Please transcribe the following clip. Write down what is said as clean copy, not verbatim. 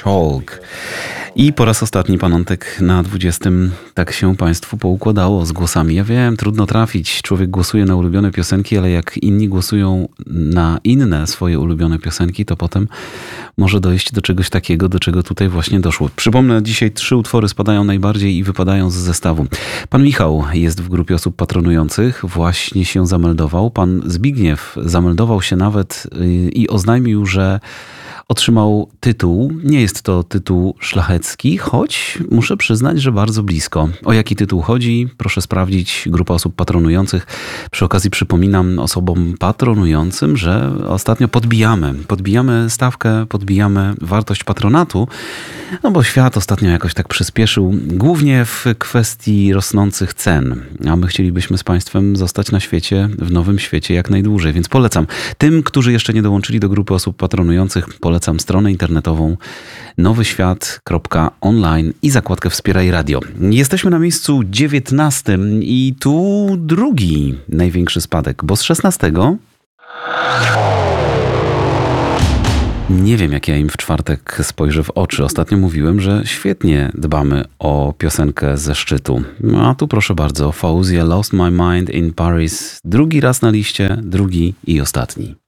Chalk. I po raz ostatni pan Antek na 20. Tak się państwu poukładało z głosami. Ja wiem, trudno trafić. Człowiek głosuje na ulubione piosenki, ale jak inni głosują na inne swoje ulubione piosenki, to potem może dojść do czegoś takiego, do czego tutaj właśnie doszło. Przypomnę, dzisiaj 3 utwory spadają najbardziej i wypadają z zestawu. Pan Michał jest w grupie osób patronujących, właśnie się zameldował. Pan Zbigniew zameldował się nawet i oznajmił, że otrzymał tytuł. Nie jest to tytuł szlachecki, choć muszę przyznać, że bardzo blisko. O jaki tytuł chodzi? Proszę sprawdzić. Grupa osób patronujących. Przy okazji przypominam osobom patronującym, że ostatnio podbijamy stawkę, podbijamy wartość patronatu, no bo świat ostatnio jakoś tak przyspieszył, głównie w kwestii rosnących cen. A my chcielibyśmy z państwem zostać na świecie, w nowym świecie jak najdłużej, więc polecam. Tym, którzy jeszcze nie dołączyli do grupy osób patronujących, polecam stronę internetową nowyświat.online i zakładkę Wspieraj Radio. Jesteśmy na miejscu 19 i tu drugi największy spadek, bo z 16 nie wiem, jak ja im w czwartek spojrzę w oczy. Ostatnio mówiłem, że świetnie dbamy o piosenkę ze szczytu. A tu proszę bardzo, Fauziya Lost My Mind in Paris. Drugi raz na liście, drugi i ostatni.